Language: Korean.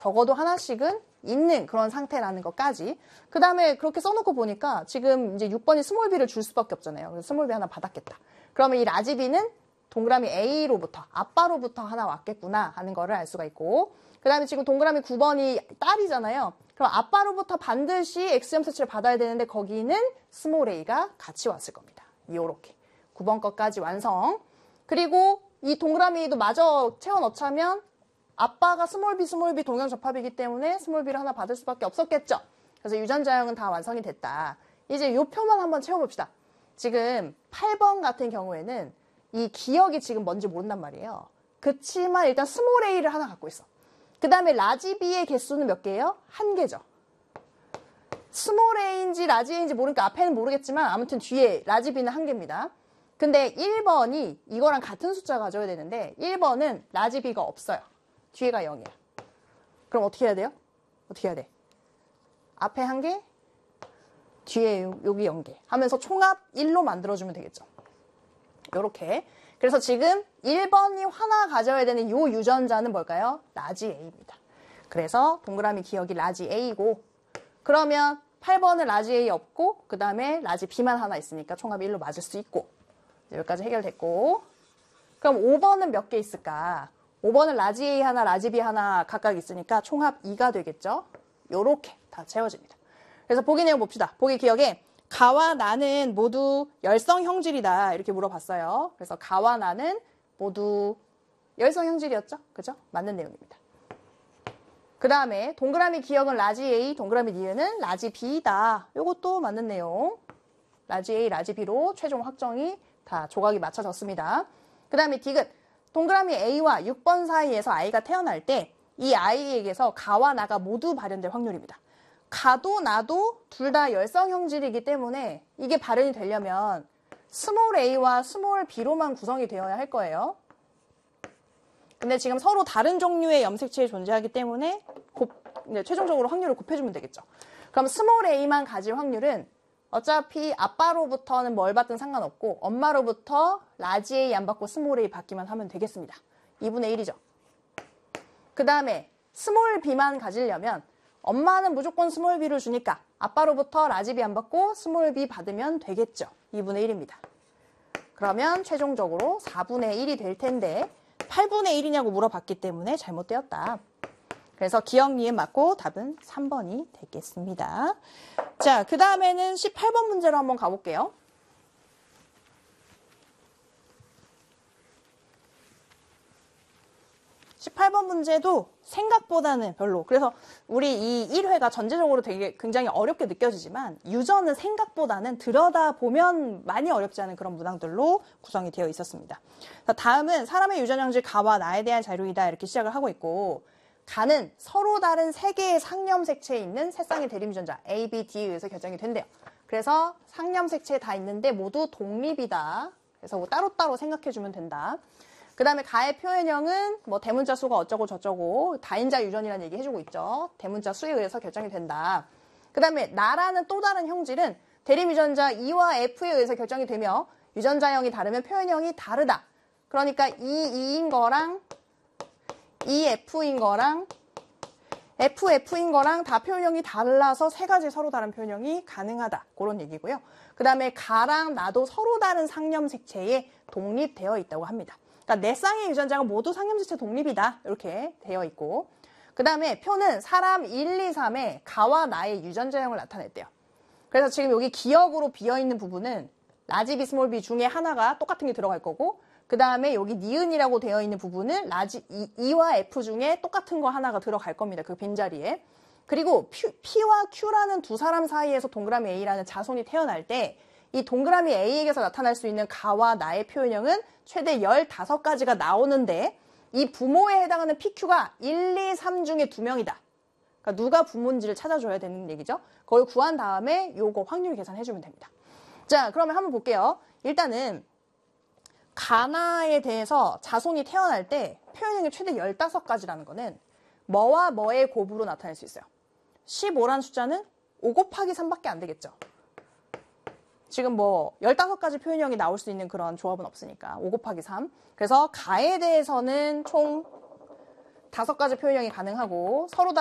적어도 하나씩은 있는 그런 상태라는 것까지. 그 다음에 그렇게 써놓고 보니까 지금 이제 6번이 스몰 b를 줄 수밖에 없잖아요. 그래서 스몰 b 하나 받았겠다. 그러면 이 라지 b는 동그라미 A로부터, 아빠로부터 하나 왔겠구나 하는 거를 알 수가 있고, 그 다음에 지금 동그라미 9번이 딸이잖아요. 그럼 아빠로부터 반드시 X염색체를 받아야 되는데 거기는 스몰 a가 같이 왔을 겁니다. 요렇게 9번 것까지 완성. 그리고 이 동그라미도 마저 채워 넣자면 아빠가 스몰 b 동형 접합이기 때문에 스몰 b를 하나 받을 수밖에 없었겠죠. 그래서 유전자형은 다 완성이 됐다. 이제 요 표만 한번 채워봅시다. 지금 8번 같은 경우에는 이 기억이 지금 뭔지 모른단 말이에요. 그치만 일단 스몰 a를 하나 갖고 있어. 그 다음에 라지 b의 개수는 몇 개예요? 1개죠. 스몰 a인지 라지 a인지 모르니까 앞에는 모르겠지만 아무튼 뒤에 라지 b는 1개입니다. 근데 1번이 이거랑 같은 숫자 가져야 되는데 1번은 라지 b가 없어요. 뒤에가 0이야. 그럼 어떻게 해야 돼요? 어떻게 해야 돼? 앞에 1개, 뒤에 여기 0개 하면서 총합 1로 만들어주면 되겠죠. 요렇게. 그래서 지금 1번이 하나 가져야 되는 요 유전자는 뭘까요? 라지 A입니다. 그래서 동그라미 기억이 라지 A고, 그러면 8번은 라지 A 없고 그 다음에 라지 B만 하나 있으니까 총합 1로 맞을 수 있고, 여기까지 해결됐고, 그럼 5번은 몇 개 있을까? 5번은 라지 A 하나, 라지 B 하나 각각 있으니까 총합 2가 되겠죠? 요렇게 다 채워집니다. 그래서 보기 내용 봅시다. 보기 기억에 가와 나는 모두 열성 형질이다 이렇게 물어봤어요. 그래서 가와 나는 모두 열성 형질이었죠? 그죠? 맞는 내용입니다. 그 다음에 동그라미 기억은 라지 A, 동그라미 니은은 라지 B다. 요것도 맞는 내용. 라지 A, 라지 B로 최종 확정이 다 조각이 맞춰졌습니다. 그 다음에 디귿. 동그라미 A와 6번 사이에서 아이가 태어날 때 이 아이에게서 가와 나가 모두 발현될 확률입니다. 가도 나도 둘 다 열성 형질이기 때문에 이게 발현이 되려면 스몰 a와 스몰 b로만 구성이 되어야 할 거예요. 근데 지금 서로 다른 종류의 염색체에 존재하기 때문에 최종적으로 확률을 곱해주면 되겠죠. 그럼 스몰 a만 가질 확률은 어차피 아빠로부터는 뭘 받든 상관없고 엄마로부터 라지 a 안 받고 스몰 a 받기만 하면 되겠습니다. 2분의 1이죠. 그 다음에 스몰 b만 가지려면 엄마는 무조건 스몰 b를 주니까 아빠로부터 라지 b 안 받고 스몰 b 받으면 되겠죠. 2분의 1입니다. 그러면 최종적으로 4분의 1이 될 텐데 8분의 1이냐고 물어봤기 때문에 잘못되었다. 그래서 기억 니은 맞고 답은 3번이 되겠습니다. 자, 그 다음에는 18번 문제로 한번 가볼게요. 18번 문제도 생각보다는 별로. 그래서 우리 이 1회가 전체적으로 되게 굉장히 어렵게 느껴지지만 유전은 생각보다는 들여다보면 많이 어렵지 않은 그런 문항들로 구성이 되어 있었습니다. 다음은 사람의 유전 형질 가와 나에 대한 자료이다 이렇게 시작을 하고 있고, 가는 서로 다른 3개의 상염색체에 있는 세 쌍의 대립유전자 A, B, D에 의해서 결정이 된대요. 그래서 상염색체에 다 있는데 모두 독립이다. 그래서 뭐 따로따로 생각해주면 된다. 그 다음에 가의 표현형은 뭐 대문자 수가 어쩌고 저쩌고 다인자 유전이라는 얘기 해주고 있죠. 대문자 수에 의해서 결정이 된다. 그 다음에 나라는 또 다른 형질은 대립유전자 E와 F에 의해서 결정이 되며 유전자형이 다르면 표현형이 다르다. 그러니까 EE인 거랑 EF인 거랑 FF인 거랑 다 표현형이 달라서 3가지 서로 다른 표현형이 가능하다. 그런 얘기고요. 그 다음에 가랑 나도 서로 다른 상염색체에 독립되어 있다고 합니다. 그러니까 4쌍의 유전자가 모두 상염색체 독립이다. 이렇게 되어 있고, 그 다음에 표는 사람 1, 2, 3의 가와 나의 유전자형을 나타냈대요. 그래서 지금 여기 기억으로 비어있는 부분은 라지 B, 스몰 B 중에 하나가 똑같은 게 들어갈 거고, 그 다음에 여기 니은이라고 되어 있는 부분은 라지 E와 F 중에 똑같은 거 하나가 들어갈 겁니다. 그 빈자리에. 그리고 P와 Q라는 두 사람 사이에서 동그라미 A라는 자손이 태어날 때 이 동그라미 A에게서 나타날 수 있는 가와 나의 표현형은 최대 15가지가 나오는데 이 부모에 해당하는 PQ가 1, 2, 3 중에 2명이다. 그러니까 누가 부모인지를 찾아줘야 되는 얘기죠. 그걸 구한 다음에 요거 확률 계산해주면 됩니다. 자, 그러면 한번 볼게요. 일단은 가나에 대해서 자손이 태어날 때 표현형이 최대 15가지라는 거는 뭐와 뭐의 곱으로 나타낼 수 있어요. 15라는 숫자는 5 곱하기 3밖에 안 되겠죠. 지금 뭐 15가지 표현형이 나올 수 있는 그런 조합은 없으니까 5 곱하기 3. 그래서 가에 대해서는 총 5가지 표현형이 가능하고 서로